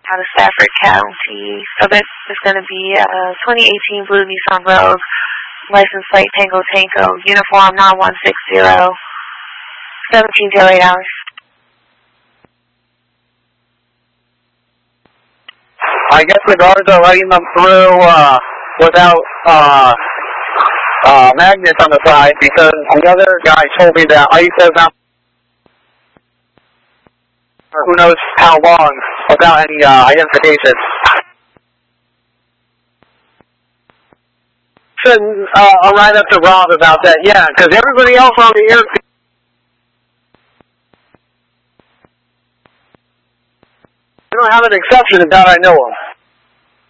out of Stafford County. So this is going to be 2018 Blue Nissan Rogue, license plate Tango Tango, uniform 9160, 1708 hours. I guess the guards are letting them through without magnets on the side because the other guy told me that ICE has not, who knows how long, without any identification. Shouldn't write up to Rob about that, yeah, because everybody else on the airfield don't have an exception that I know of.